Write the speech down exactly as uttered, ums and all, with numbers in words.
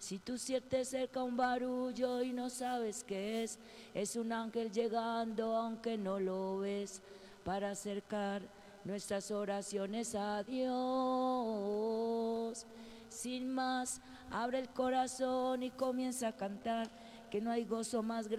Si tú sientes cerca un barullo y no sabes qué es, es un ángel llegando aunque no lo ves, para acercar nuestras oraciones a Dios. Sin más, abre el corazón y comienza a cantar, que no hay gozo más grande